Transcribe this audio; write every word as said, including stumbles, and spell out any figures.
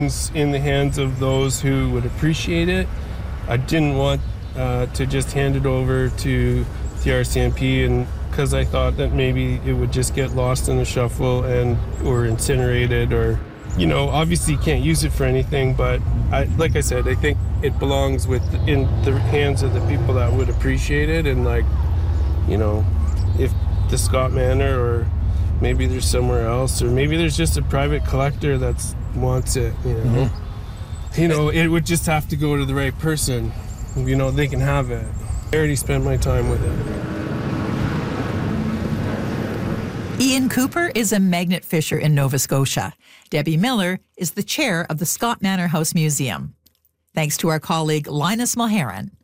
in the hands of those who would appreciate it. I didn't want uh, to just hand it over to the R C M P, and because I thought that maybe it would just get lost in the shuffle and or incinerated, or, you know, obviously you can't use it for anything, but I, like I said, I think it belongs with in the hands of the people that would appreciate it. And, like, you know, if the Scott Manor, or maybe there's somewhere else, or maybe there's just a private collector that wants it, you know. Mm-hmm. You know, it would just have to go to the right person. You know, they can have it. I already spent my time with it. Ian Cooper is a magnet fisher in Nova Scotia. Debbie Miller is the chair of the Scott Manor House Museum. Thanks to our colleague Linus Mulheron.